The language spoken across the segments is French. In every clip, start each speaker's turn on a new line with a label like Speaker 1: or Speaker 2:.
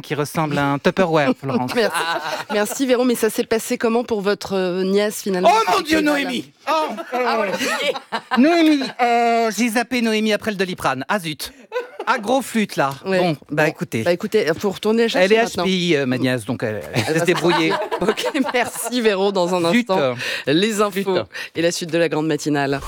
Speaker 1: qui ressemble à un Tupperware, Florence.
Speaker 2: Merci Véro, mais ça s'est passé comment pour votre nièce finalement?
Speaker 1: Oh mon Dieu, Noémie! Noémie, j'ai zappé Noémie après le Doliprane. Ah zut! Ah, gros flûte là.
Speaker 2: Ouais.
Speaker 1: Bon, écoutez.
Speaker 2: Écoutez, faut retourner chercher
Speaker 1: Elle est
Speaker 2: maintenant.
Speaker 1: HPI, ma nièce, donc elle va se débrouiller.
Speaker 2: Ok, merci Véro. Dans un instant, les infos et la suite de la grande matinale.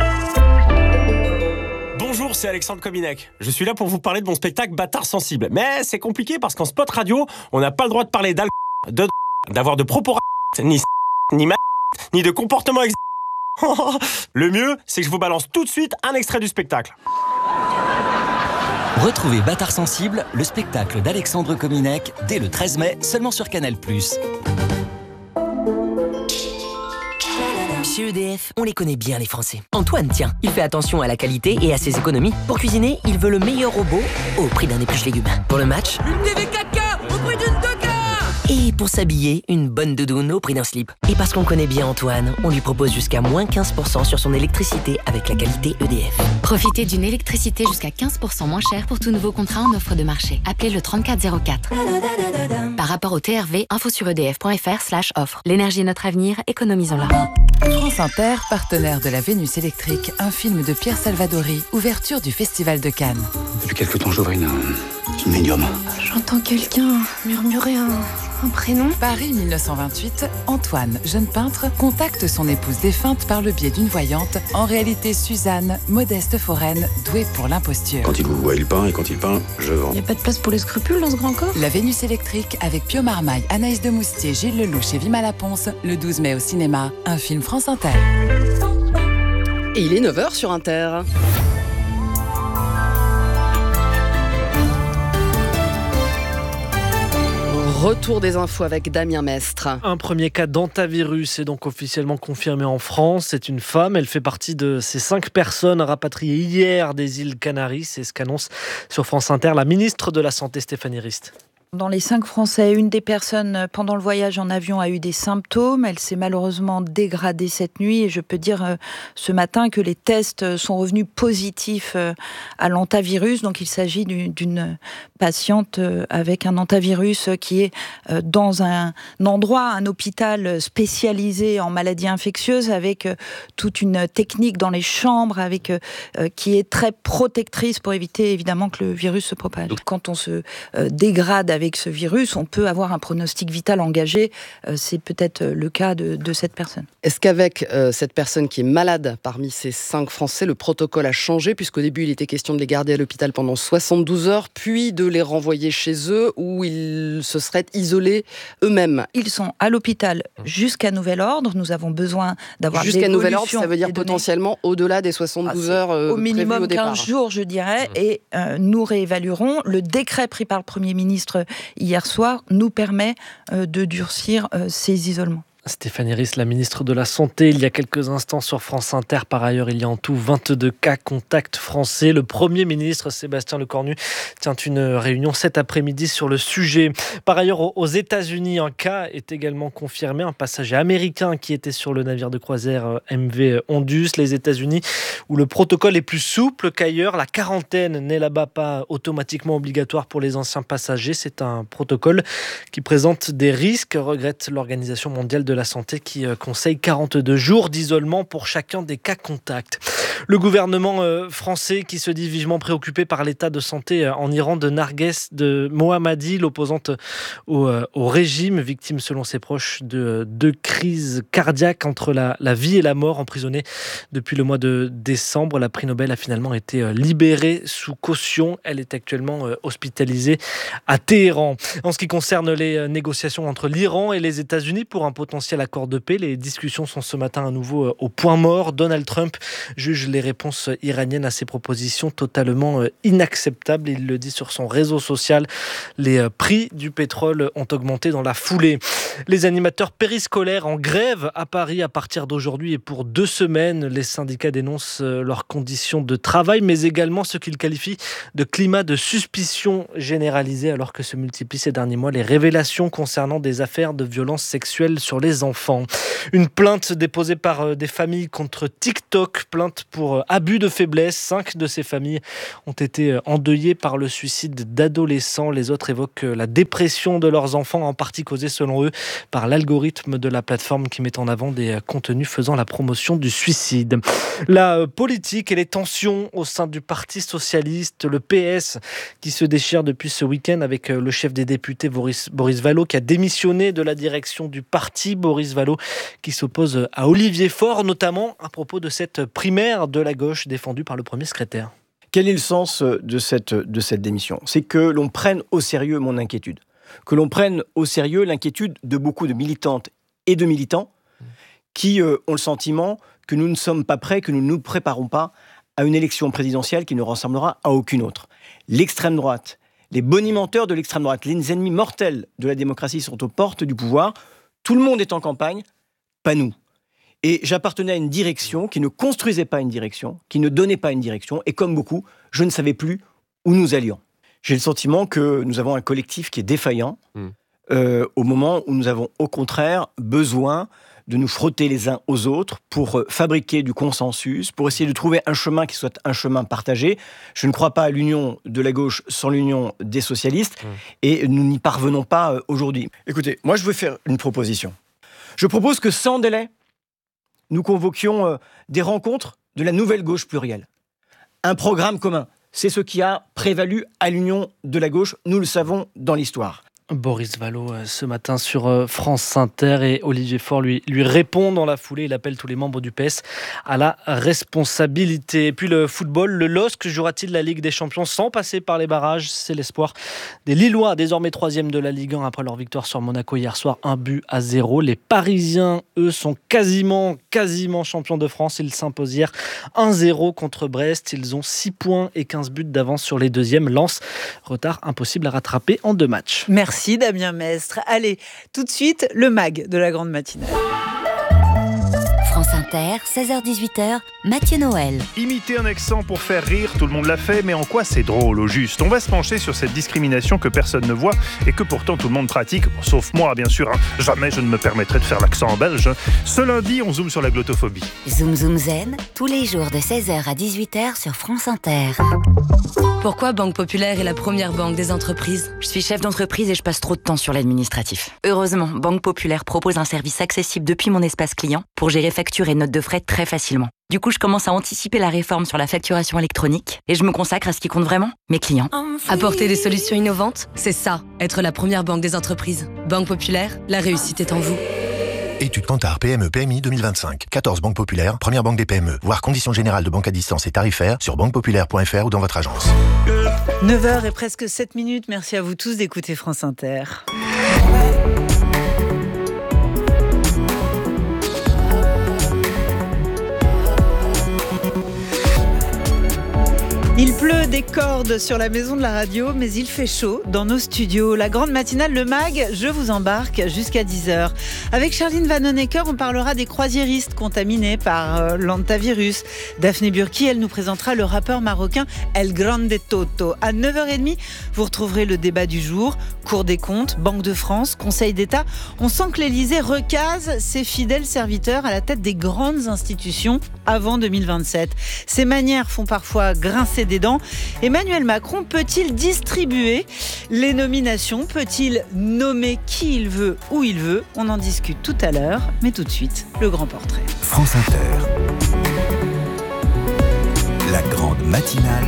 Speaker 3: Bonjour, c'est Alexandre Kominek. Je suis là pour vous parler de mon spectacle Bâtard sensible. Mais c'est compliqué parce qu'en spot radio, on n'a pas le droit de parler d'avoir de propos ni ni de comportement Le mieux, c'est que je vous balance tout de suite un extrait du spectacle.
Speaker 4: Retrouvez Bâtard sensible, le spectacle d'Alexandre Kominek, dès le 13 mai, seulement sur Canal+.
Speaker 5: Chez EDF, on les connaît bien les Français. Antoine, tiens, il fait attention à la qualité et à ses économies. Pour cuisiner, il veut le meilleur robot au prix d'un épluche légumes. Pour le match, une TV 4K au prix d'une 2K. Et pour s'habiller, une bonne doudoune au prix d'un slip. Et parce qu'on connaît bien Antoine, on lui propose jusqu'à moins 15% sur son électricité avec la qualité EDF.
Speaker 6: Profitez d'une électricité jusqu'à 15% moins chère pour tout nouveau contrat en offre de marché. Appelez le 3404. Par rapport au TRV, info sur edf.fr/offre. L'énergie est notre avenir, économisons-la.
Speaker 7: France Inter, partenaire de la Vénus électrique, un film de Pierre Salvadori, ouverture du Festival de Cannes.
Speaker 8: Depuis quelque temps, j'aurais une médium.
Speaker 9: J'entends quelqu'un murmurer un prénom.
Speaker 7: Paris 1928, Antoine, jeune peintre, contacte son épouse défunte par le biais d'une voyante, en réalité Suzanne, modeste foraine, douée pour l'imposture.
Speaker 8: Quand il vous voit, il peint, et quand il peint, je vends.
Speaker 9: Y a pas de place pour les scrupules dans ce grand corps.
Speaker 7: La Vénus électrique avec Pio Marmaille, Anaïs de Moustier, Gilles Lelouch et Vima Laponce, le 12 mai au cinéma, un film France Inter.
Speaker 2: Et il est 9h sur Inter. Retour des infos avec Damien Mestre.
Speaker 10: Un premier cas d'hantavirus est donc officiellement confirmé en France. C'est une femme. Elle fait partie de ces 5 personnes rapatriées hier des îles Canaries. C'est ce qu'annonce sur France Inter la ministre de la Santé, Stéphanie Rist.
Speaker 11: Dans les 5 Français, une des personnes pendant le voyage en avion a eu des symptômes. Elle s'est malheureusement dégradée cette nuit et je peux dire ce matin que les tests sont revenus positifs à l'hantavirus. Donc il s'agit d'une patiente avec un hantavirus qui est dans un endroit, un hôpital spécialisé en maladies infectieuses avec toute une technique dans les chambres avec qui est très protectrice pour éviter évidemment que le virus se propage. Quand on se dégrade avec ce virus, on peut avoir un pronostic vital engagé. C'est peut-être le cas de cette personne.
Speaker 2: Est-ce qu'avec cette personne qui est malade parmi ces 5 Français, le protocole a changé, puisqu'au début, il était question de les garder à l'hôpital pendant 72 heures, puis de les renvoyer chez eux, où ils se seraient isolés eux-mêmes?
Speaker 11: Ils sont à l'hôpital jusqu'à nouvel ordre. Nous avons besoin d'avoir
Speaker 2: jusqu'à nouvel ordre, ça veut dire potentiellement au-delà des 72 heures
Speaker 11: au minimum
Speaker 2: au départ.
Speaker 11: 15 jours, je dirais, et nous réévaluerons. Le décret pris par le Premier ministre hier soir nous permet de durcir ces isolements.
Speaker 10: Stéphanie Rist, la ministre de la Santé, il y a quelques instants sur France Inter. Par ailleurs, il y a en tout 22 cas contacts français. Le Premier ministre, Sébastien Lecornu, tient une réunion cet après-midi sur le sujet. Par ailleurs, aux États-Unis, un cas est également confirmé. Un passager américain qui était sur le navire de croisière MV Ondus. Les États-Unis, où le protocole est plus souple qu'ailleurs. La quarantaine n'est là-bas pas automatiquement obligatoire pour les anciens passagers. C'est un protocole qui présente des risques, regrette l'Organisation mondiale de la Santé qui conseille 42 jours d'isolement pour chacun des cas contacts. Le gouvernement français qui se dit vivement préoccupé par l'état de santé en Iran de Narges de Mohammadi, l'opposante au régime, victime selon ses proches de 2 crises cardiaques entre la vie et la mort, emprisonnée depuis le mois de décembre. La prix Nobel a finalement été libérée sous caution. Elle est actuellement hospitalisée à Téhéran. En ce qui concerne les négociations entre l'Iran et les États-Unis pour un potentiel accord de paix, les discussions sont ce matin à nouveau au point mort. Donald Trump juge les réponses iraniennes à ses propositions totalement inacceptables. Il le dit sur son réseau social. Les prix du pétrole ont augmenté dans la foulée. Les animateurs périscolaires en grève à Paris à partir d'aujourd'hui et pour 2 semaines. Les syndicats dénoncent leurs conditions de travail, mais également ce qu'ils qualifient de climat de suspicion généralisé, alors que se multiplient ces derniers mois les révélations concernant des affaires de violences sexuelles sur les ses enfants. Une plainte déposée par des familles contre TikTok, plainte pour abus de faiblesse. 5 de ces familles ont été endeuillées par le suicide d'adolescents. Les autres évoquent la dépression de leurs enfants, en partie causée selon eux par l'algorithme de la plateforme qui met en avant des contenus faisant la promotion du suicide. La politique et les tensions au sein du Parti socialiste, le PS, qui se déchire depuis ce week-end avec le chef des députés Boris Vallaud qui a démissionné de la direction du parti. Boris Vallaud qui s'oppose à Olivier Faure, notamment à propos de cette primaire de la gauche défendue par le premier secrétaire.
Speaker 12: Quel est le sens de cette démission ? C'est que l'on prenne au sérieux mon inquiétude. Que l'on prenne au sérieux l'inquiétude de beaucoup de militantes et de militants qui ont le sentiment que nous ne sommes pas prêts, que nous ne nous préparons pas à une élection présidentielle qui ne ressemblera à aucune autre. L'extrême droite, les bonimenteurs de l'extrême droite, les ennemis mortels de la démocratie sont aux portes du pouvoir. Tout le monde est en campagne, pas nous. Et j'appartenais à une direction qui ne construisait pas une direction, qui ne donnait pas une direction. Et comme beaucoup, je ne savais plus où nous allions. J'ai le sentiment que nous avons un collectif qui est défaillant au moment où nous avons au contraire besoin de nous frotter les uns aux autres pour fabriquer du consensus, pour essayer de trouver un chemin qui soit un chemin partagé. Je ne crois pas à l'union de la gauche sans l'union des socialistes, et nous n'y parvenons pas aujourd'hui. Écoutez, moi je veux faire une proposition. Je propose que sans délai, nous convoquions des rencontres de la nouvelle gauche plurielle. Un programme commun, c'est ce qui a prévalu à l'union de la gauche, nous le savons dans l'histoire.
Speaker 10: Boris Vallaud ce matin sur France Inter, et Olivier Faure lui répond dans la foulée. Il appelle tous les membres du PS à la responsabilité. Et puis le football, le LOSC jouera-t-il la Ligue des Champions sans passer par les barrages ? C'est l'espoir des Lillois, désormais 3e de la Ligue 1 après leur victoire sur Monaco hier soir, 1-0. Les Parisiens, eux, sont quasiment champions de France. Ils s'imposent hier 1-0 contre Brest. Ils ont 6 points et 15 buts d'avance sur les deuxièmes. Lens, retard impossible à rattraper en 2 matchs.
Speaker 11: Merci Damien Mestre. Allez, tout de suite, le MAG de la grande matinale.
Speaker 13: France Inter, 16h-18h, Mathieu Noël.
Speaker 14: Imiter un accent pour faire rire, tout le monde l'a fait, mais en quoi c'est drôle au juste ? On va se pencher sur cette discrimination que personne ne voit et que pourtant tout le monde pratique, sauf moi bien sûr. Jamais je ne me permettrai de faire l'accent belge. Ce lundi, on zoome sur la glottophobie.
Speaker 13: Zoom Zoom Zen, tous les jours de 16h à 18h sur France Inter.
Speaker 15: Pourquoi Banque Populaire est la première banque des entreprises ?
Speaker 16: Je suis chef d'entreprise et je passe trop de temps sur l'administratif. Heureusement, Banque Populaire propose un service accessible depuis mon espace client pour gérer factures et notes de frais très facilement. Du coup, je commence à anticiper la réforme sur la facturation électronique et je me consacre à ce qui compte vraiment, mes clients.
Speaker 15: Apporter des solutions innovantes, c'est ça, être la première banque des entreprises. Banque Populaire, la réussite est en vous.
Speaker 17: Étude Kantar PME PMI 2025. 14 banques populaires, première banque des PME. Voir conditions générales de banque à distance et tarifaires sur banquepopulaire.fr ou dans votre agence.
Speaker 11: 9h et presque 7 minutes. Merci à vous tous d'écouter France Inter. Il pleut des cordes sur la maison de la radio, mais il fait chaud dans nos studios. La grande matinale, le MAG, je vous embarque jusqu'à 10h. Avec Charline Vanhoenacker, on parlera des croisiéristes contaminés par l'hantavirus. Daphné Burki, elle nous présentera le rappeur marocain El Grande Toto. À 9h30, vous retrouverez le débat du jour. Cour des comptes, Banque de France, Conseil d'État. On sent que l'Élysée recase ses fidèles serviteurs à la tête des grandes institutions avant 2027. Ces manières font parfois grincer des dents. Emmanuel Macron peut-il distribuer les nominations ? Peut-il nommer qui il veut, où il veut ? On en discute tout à l'heure, mais tout de suite, le grand portrait.
Speaker 18: France Inter. La grande matinale.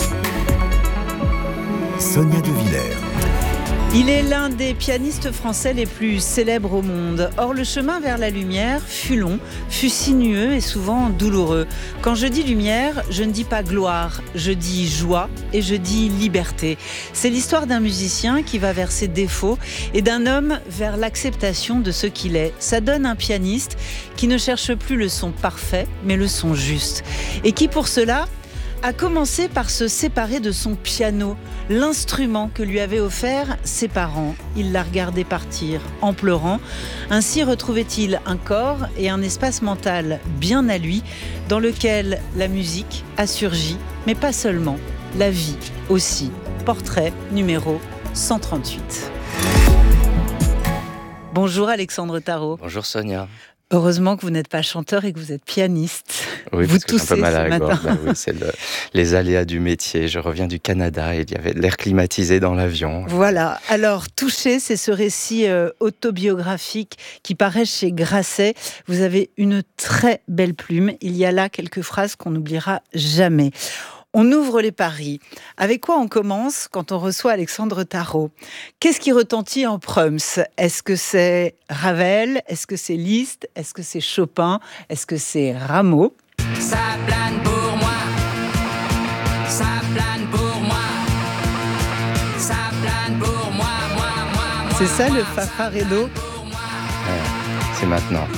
Speaker 18: Sonia De Villers.
Speaker 11: Il est l'un des pianistes français les plus célèbres au monde. Or, le chemin vers la lumière fut long, fut sinueux et souvent douloureux. Quand je dis lumière, je ne dis pas gloire, je dis joie et je dis liberté. C'est l'histoire d'un musicien qui va vers ses défauts et d'un homme vers l'acceptation de ce qu'il est. Ça donne un pianiste qui ne cherche plus le son parfait, mais le son juste. Et qui, pour cela, a commencé par se séparer de son piano, l'instrument que lui avaient offert ses parents. Il l'a regardé partir en pleurant. Ainsi retrouvait-il un corps et un espace mental bien à lui, dans lequel la musique a surgi, mais pas seulement, la vie aussi. Portrait numéro 138. Bonjour Alexandre Tarot.
Speaker 19: Bonjour Sonia.
Speaker 11: Heureusement que vous n'êtes pas chanteur et que vous êtes pianiste.
Speaker 19: Oui,
Speaker 11: vous
Speaker 19: parce que j'ai un peu mal à la gorge. Oui, c'est les aléas du métier. Je reviens du Canada et il y avait l'air climatisé dans l'avion.
Speaker 11: Voilà. Alors, Touché, c'est ce récit autobiographique qui paraît chez Grasset. Vous avez une très belle plume. Il y a là quelques phrases qu'on n'oubliera jamais. On ouvre les paris. Avec quoi on commence quand on reçoit Alexandre Tarot ? Qu'est-ce qui retentit en Prums ? Est-ce que c'est Ravel ? Est-ce que c'est Liszt ? Est-ce que c'est Chopin ? Est-ce que c'est Rameau ?
Speaker 20: Ça plane pour moi. Ça plane pour moi. Ça plane pour moi, moi.
Speaker 11: C'est ça le Fafaredo ?
Speaker 19: Ouais, c'est maintenant.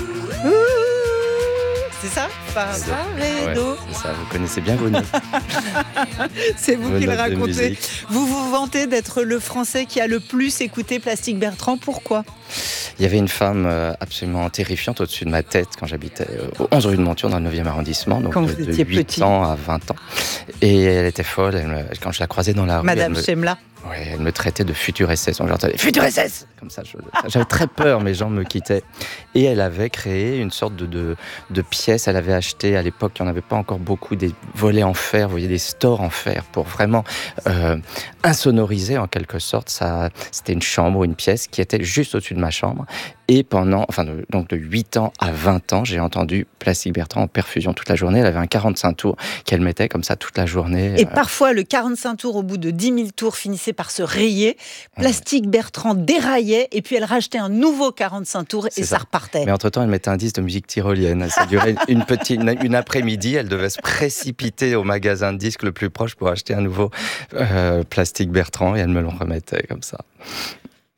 Speaker 11: C'est ça ? Fafaredo.
Speaker 19: Ouais, c'est ça, vous connaissez bien vos notes.
Speaker 11: C'est vous qui le racontez. Vous vous vantez d'être le Français qui a le plus écouté Plastique Bertrand. Pourquoi ?
Speaker 19: Il y avait une femme absolument terrifiante au-dessus de ma tête quand j'habitais au 11 rue de Monture dans le 9e arrondissement, donc de 8 petit. Ans à 20 ans. Et elle était folle, quand je la croisais dans la rue...
Speaker 11: Madame Chemla.
Speaker 19: Oui, elle me traitait de futur SS. Donc j'entendais futur SS comme ça. J'avais très peur, mes jambes me quittaient. Et elle avait créé une sorte de pièce. Elle avait acheté à l'époque, il n'y en avait pas encore beaucoup, des volets en fer, vous voyez, des stores en fer pour vraiment insonoriser en quelque sorte. C'était une chambre ou une pièce qui était juste au-dessus de ma chambre. Et donc de 8 ans à 20 ans, j'ai entendu Plastique Bertrand en perfusion toute la journée. Elle avait un 45 tours qu'elle mettait comme ça toute la journée.
Speaker 11: Et parfois, le 45 tours, au bout de 10 000 tours, finissait par se rayer. Plastique Bertrand déraillait et puis elle rachetait un nouveau 45 tours et ça repartait.
Speaker 19: Mais entre-temps, elle mettait un disque de musique tyrolienne. Ça durait une après-midi. Elle devait se précipiter au magasin de disques le plus proche pour acheter un nouveau Plastique Bertrand et elle me le remettait comme ça.